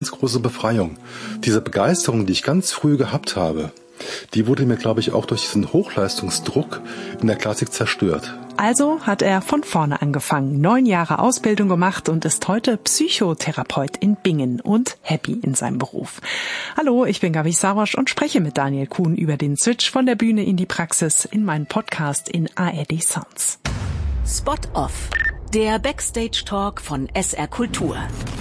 große Befreiung. Diese Begeisterung, die ich ganz früh gehabt habe, die wurde mir, glaube ich, auch durch diesen Hochleistungsdruck in der Klassik zerstört. Also hat er von vorne angefangen, 9 Jahre Ausbildung gemacht und ist heute Psychotherapeut in Bingen und happy in seinem Beruf. Hallo, ich bin Gabi Sarosch und spreche mit Daniel Kuhn über den Switch von der Bühne in die Praxis in meinem Podcast in ARD Sounds. Spot Off, der Backstage-Talk von SR Kultur.